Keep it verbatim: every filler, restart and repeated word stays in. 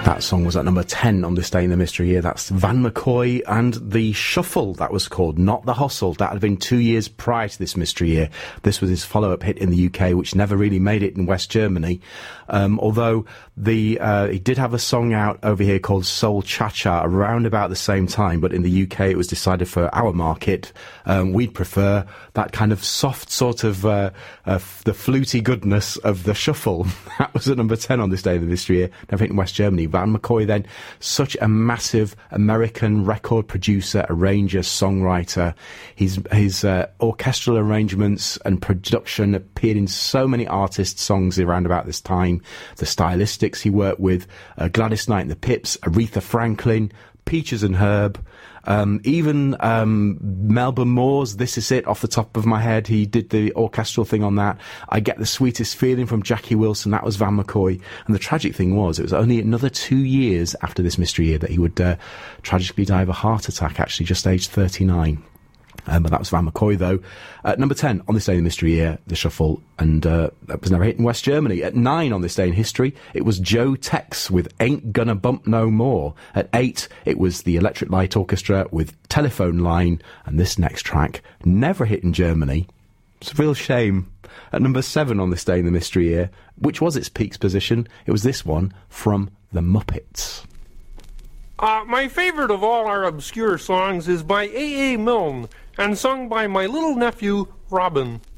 That song was at number ten on this day in the mystery year. That's Van McCoy and The Shuffle, that was called, not The Hustle. That had been two years prior to this mystery year. This was his follow-up hit in the U K, which never really made it in West Germany. Um, although the uh, he did have a song out over here called Soul Cha-Cha around about the same time, but in the U K it was decided for our market. Um, we'd prefer that kind of soft sort of uh, uh, the fluty goodness of The Shuffle. That was at number ten on this day in the mystery year. Never hit in West Germany. Van McCoy then, such a massive American record producer, arranger, songwriter. His, his uh, orchestral arrangements and production appeared in so many artists' songs around about this time. The Stylistics he worked with, uh, Gladys Knight and the Pips, Aretha Franklin, Peaches and Herb, um, even um, Melba Moore's This Is It, off the top of my head. He did the orchestral thing on that. I Get the Sweetest Feeling from Jackie Wilson. That was Van McCoy. And the tragic thing was, it was only another two years after this mystery year that he would uh, tragically die of a heart attack, actually, just aged thirty-nine. Um, but that was Van McCoy, though. At number ten, on this day in the mystery year, The Shuffle, and uh, that was never hit in West Germany. At nine, on this day in history, it was Joe Tex with Ain't Gonna Bump No More. At eight, it was the Electric Light Orchestra with Telephone Line, and this next track, never hit in Germany. It's a real shame. At number seven, on this day in the mystery year, which was its peaks position, it was this one from The Muppets. Uh, my favorite of all our obscure songs is by A A Milne, and sung by my little nephew, Robin.